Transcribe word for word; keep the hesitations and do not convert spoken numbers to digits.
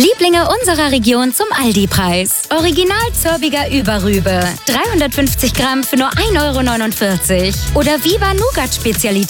Lieblinge unserer Region zum Aldi-Preis. Original Zörbiger Überrübe. dreihundertfünfzig Gramm für nur ein Euro neunundvierzig. Oder Viva Nougat Spezialität.